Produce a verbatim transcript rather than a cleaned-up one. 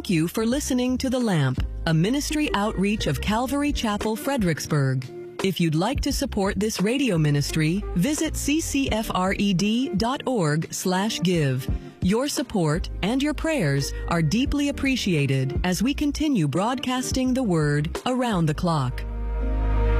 Thank you for listening to The Lamp, a ministry outreach of Calvary Chapel, Fredericksburg. If you'd like to support this radio ministry, visit c c f r e d dot org slash give. Your support and your prayers are deeply appreciated as we continue broadcasting the word around the clock.